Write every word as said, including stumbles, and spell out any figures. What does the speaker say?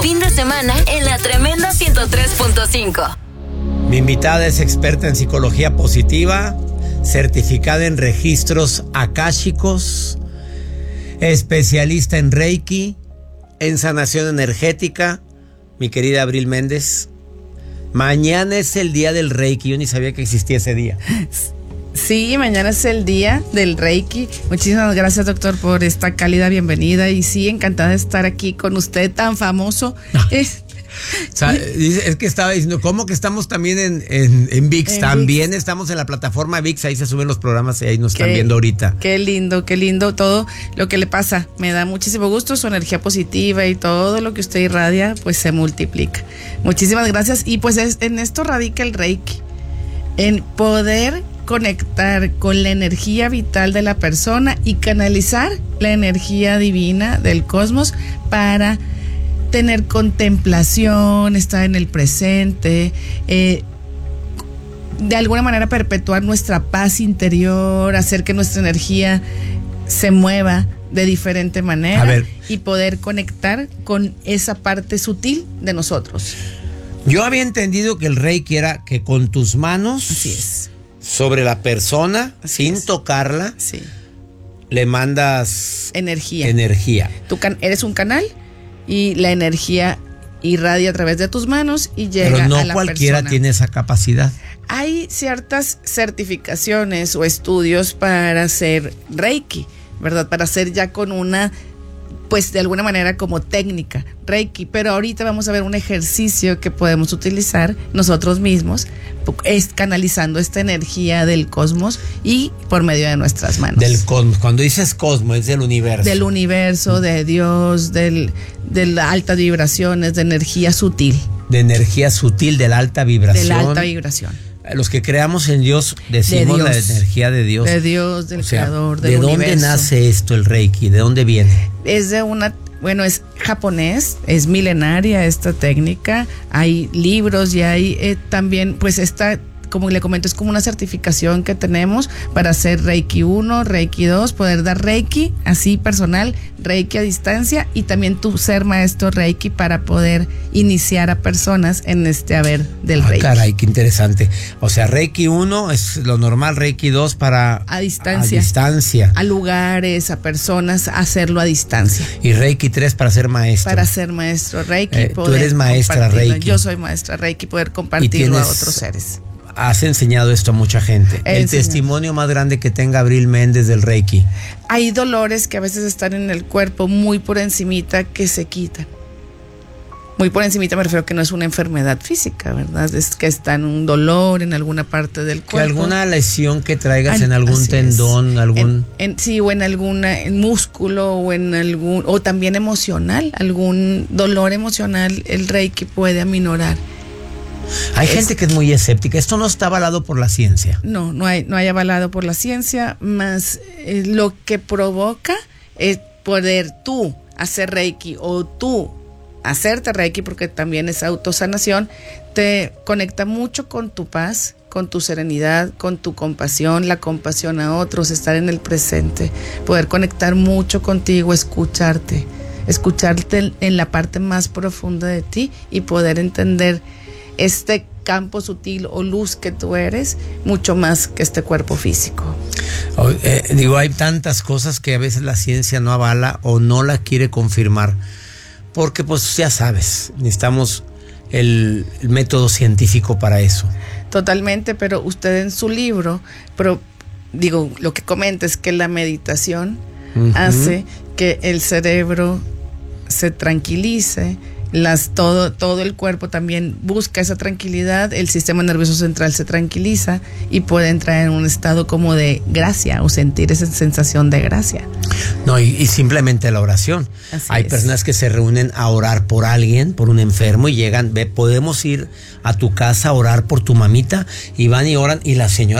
fin de semana en La Tremenda ciento tres punto cinco. Mi invitada es experta en psicología positiva, certificada en registros akáshicos, especialista en Reiki, en sanación energética, mi querida Abril Méndez. Mañana es el día del Reiki, yo ni sabía que existía ese día. Sí, mañana es el día del Reiki. Muchísimas gracias, doctor, por esta cálida bienvenida. Y sí, encantada de estar aquí con usted tan famoso. Es, o sea, es que estaba diciendo, ¿cómo que estamos también en, en, en V I X? En también V I X. Estamos en la plataforma V I X, ahí se suben los programas y ahí nos qué, están viendo ahorita. Qué lindo, qué lindo todo lo que le pasa. Me da muchísimo gusto, su energía positiva y todo lo que usted irradia, pues se multiplica. Muchísimas gracias. Y pues es, en esto radica el Reiki, en poder conectar con la energía vital de la persona y canalizar la energía divina del cosmos para tener contemplación, estar en el presente, eh, de alguna manera perpetuar nuestra paz interior, hacer que nuestra energía se mueva de diferente manera. A ver, y poder conectar con esa parte sutil de nosotros. Yo había entendido que el Reiki era que con tus manos, así es, sobre la persona, así sin es. tocarla, sí, le mandas energía. energía. Tú can- eres un canal y la energía irradia a través de tus manos y llega a la persona. Pero no cualquiera tiene esa capacidad. Hay ciertas certificaciones o estudios para hacer Reiki, ¿verdad? Para hacer ya con una, pues de alguna manera como técnica Reiki, pero ahorita vamos a ver un ejercicio que podemos utilizar nosotros mismos, es canalizando esta energía del cosmos y por medio de nuestras manos. Del cosmos, cuando dices cosmos es del universo. Del universo, de Dios, del, de las altas vibraciones, de energía sutil. De energía sutil, de la alta vibración. De la alta vibración. Los que creamos en Dios decimos de Dios, la energía de Dios. De Dios, del o sea, creador, del ¿de universo. dónde nace esto, el Reiki? ¿De dónde viene? Es de una, bueno, es japonés, es milenaria esta técnica. Hay libros y hay eh, también, pues esta, como le comento, es como una certificación que tenemos para hacer Reiki uno, Reiki dos, poder dar Reiki así personal, Reiki a distancia y también tú ser maestro Reiki para poder iniciar a personas en este haber del ah, Reiki. Caray, qué interesante. O sea, Reiki uno es lo normal, Reiki dos para a distancia. A distancia. A lugares, a personas, hacerlo a distancia. Y Reiki tres para ser maestro. Para ser maestro Reiki. Eh, tú eres maestra Reiki. Yo soy maestra Reiki, poder compartirlo a otros seres. Has enseñado esto a mucha gente. He el enseñado. Testimonio más grande que tenga Abril Méndez del Reiki. Hay dolores que a veces están en el cuerpo muy por encimita que se quitan. Muy por encimita me refiero que no es una enfermedad física, ¿verdad? Es que está en un dolor en alguna parte del cuerpo. Que alguna lesión que traigas en algún tendón, algún... En, en, sí, o en algún músculo o en algún... O también emocional, algún dolor emocional, el Reiki puede aminorar. Hay es, gente que es muy escéptica. Esto no está avalado por la ciencia. No, no hay, no hay avalado por la ciencia, más eh, lo que provoca es poder tú hacer Reiki o tú hacerte Reiki, porque también es autosanación, te conecta mucho con tu paz, con tu serenidad, con tu compasión, la compasión a otros, estar en el presente, poder conectar mucho contigo, escucharte, escucharte en la parte más profunda de ti y poder entender este campo sutil o luz que tú eres, mucho más que este cuerpo físico. Oh, eh, digo, hay tantas cosas que a veces la ciencia no avala o no la quiere confirmar, porque pues ya sabes, necesitamos el, el método científico para eso. Totalmente, pero usted en su libro, pero digo, lo que comenta es que la meditación uh-huh. hace que el cerebro se tranquilice, Las, todo, todo el cuerpo también busca esa tranquilidad, el sistema nervioso central se tranquiliza y puede entrar en un estado como de gracia o sentir esa sensación de gracia. No, y, y simplemente la oración. Así Hay es. personas que se reúnen a orar por alguien, por un enfermo, y llegan, ve, podemos ir a tu casa a orar por tu mamita, y van y oran, y la señora